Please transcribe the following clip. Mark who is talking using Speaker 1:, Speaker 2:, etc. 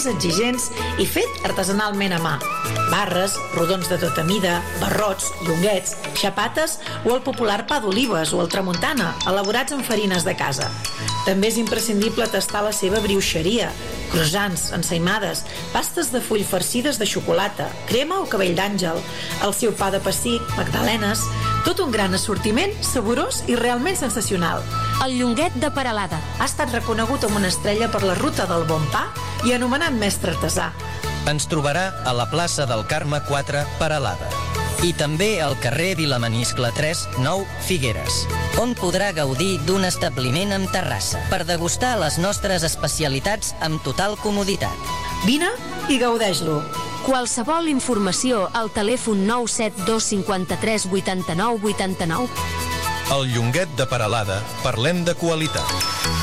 Speaker 1: més exigents i fet artesanalment a mà. Barres, rodons de tota mida, barrots, llonguets, xapates o el popular pa d'olives o el tramuntana, elaborats amb farines de casa. També és imprescindible tastar la seva brioixeria, croissants, ensaïmades, pastes de full farcides de xocolata, crema o cabell d'àngel, el seu pa de pessic, magdalenes, tot un gran assortiment, saborós i realment sensacional.
Speaker 2: El Llonguet de Peralada.
Speaker 1: Ha estat reconegut amb una estrella per la Ruta del Bon Pa i anomenat mestre artesà.
Speaker 3: Ens trobarà a la plaça del Carme 4, Peralada. I també al carrer Vilamaniscle 3, 9, Figueres, on podrà gaudir d'un establiment amb terrassa per degustar les nostres especialitats amb total comoditat.
Speaker 1: Vine i gaudeix-lo.
Speaker 2: Qualsevol informació al telèfon 972 53 89 89.
Speaker 4: El Llonguet de Peralada, parlem de qualitat.